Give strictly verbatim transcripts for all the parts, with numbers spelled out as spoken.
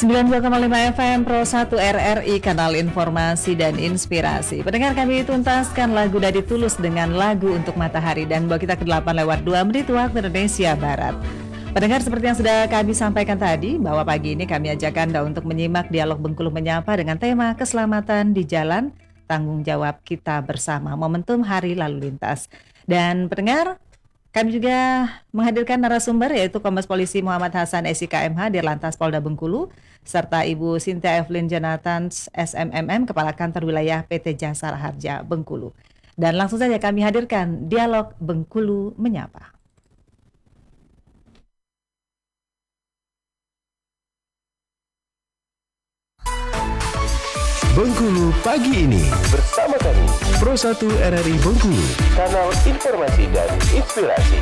sembilan puluh dua koma lima F M Pro satu R R I, kanal informasi dan inspirasi. Pendengar, kami tuntaskan lagu dari Tulus dengan lagu Untuk Matahari, dan bawa kita ke delapan lewat dua menit waktu Indonesia Barat. Pendengar, seperti yang sudah kami sampaikan tadi, bahwa pagi ini kami ajak Anda untuk menyimak dialog Bengkulu Menyapa dengan tema keselamatan di jalan, tanggung jawab kita bersama, momentum Hari Lalu Lintas. Dan pendengar, kami juga menghadirkan narasumber, yaitu Kombes Polisi Muhammad Hasan S I K M H, Dirlantas Polda Bengkulu, serta Ibu Cynthia Evelyn Jonathan S M M M, Kepala Kantor Wilayah P T Jasara Harja Bengkulu. Dan langsung saja kami hadirkan dialog Bengkulu Menyapa. Bengkulu pagi ini bersama kami Pro satu R R I Bengkulu, kanal informasi dan inspirasi.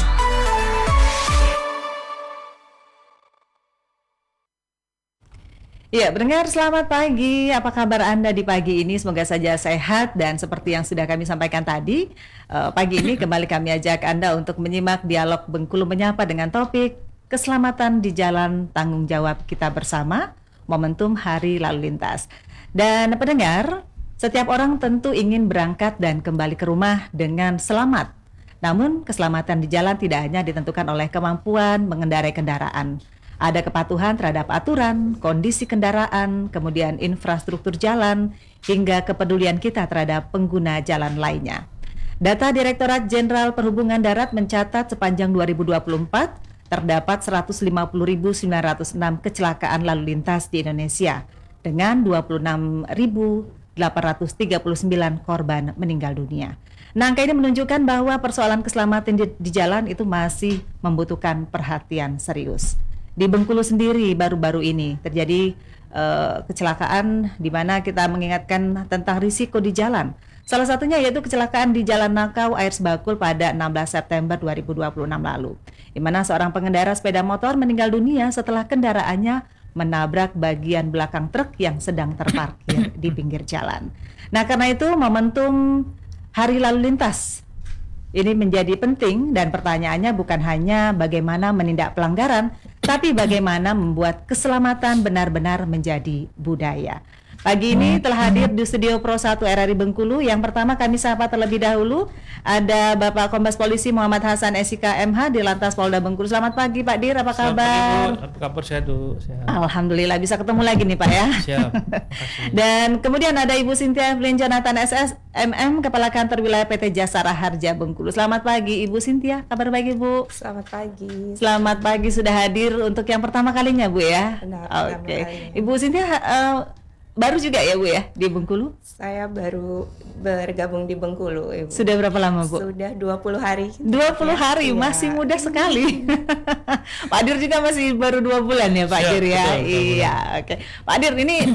Ya, pendengar, selamat pagi. Apa kabar Anda di pagi ini? Semoga saja sehat, dan seperti yang sudah kami sampaikan tadi, uh, pagi ini kembali kami ajak Anda untuk menyimak dialog Bengkulu Menyapa dengan topik keselamatan di jalan, tanggung jawab kita bersama, momentum Hari Lalu Lintas. Dan pendengar, setiap orang tentu ingin berangkat dan kembali ke rumah dengan selamat. Namun keselamatan di jalan tidak hanya ditentukan oleh kemampuan mengendarai kendaraan. Ada kepatuhan terhadap aturan, kondisi kendaraan, kemudian infrastruktur jalan, hingga kepedulian kita terhadap pengguna jalan lainnya. Data Direktorat Jenderal Perhubungan Darat mencatat sepanjang dua ribu dua puluh empat terdapat seratus lima puluh ribu sembilan ratus enam kecelakaan lalu lintas di Indonesia, dengan dua puluh enam ribu delapan ratus tiga puluh sembilan korban meninggal dunia. Nah, angka ini menunjukkan bahwa persoalan keselamatan di, di jalan itu masih membutuhkan perhatian serius. Di Bengkulu sendiri baru-baru ini terjadi uh, kecelakaan di mana kita mengingatkan tentang risiko di jalan. Salah satunya yaitu kecelakaan di Jalan Nakau Air Sebakul pada enam belas September dua ribu dua puluh enam lalu, di mana seorang pengendara sepeda motor meninggal dunia setelah kendaraannya menabrak bagian belakang truk yang sedang terparkir di pinggir jalan. Nah, karena itu momentum Hari Lalu Lintas ini menjadi penting, dan pertanyaannya bukan hanya bagaimana menindak pelanggaran, tapi bagaimana membuat keselamatan benar-benar menjadi budaya. Pagi ini telah hadir di studio Pro satu R R I Bengkulu. Yang pertama kami sapa terlebih dahulu, ada Bapak Kombes Polisi Muhammad Hasan S I K M H, Dirlantas Polda Bengkulu. Selamat pagi Pak Dir, apa kabar? Selamat pagi, Bu. Apa kabar? Sehat, Bu. Sehat. Alhamdulillah, bisa ketemu lagi nih Pak ya. Siap. Dan kemudian ada Ibu Cynthia Evelyn Jonathan S S M M, Kepala Kantor Wilayah P T Jasara Harja Bengkulu. Selamat pagi Ibu Cynthia, kabar baik Ibu? Selamat pagi. Selamat pagi, sudah hadir untuk yang pertama kalinya Bu ya. Benar. Oke. Okay. Ibu Cynthia uh, baru juga ya Bu ya di Bengkulu? Saya baru bergabung di Bengkulu, Ibu. Sudah berapa lama Bu? Sudah dua puluh hari. dua puluh hari, ya. Masih muda sekali. Pak Dir juga masih baru dua bulan ya Pak Siap, Dir ya. betul, betul, iya, oke. Okay. Pak Dir, ini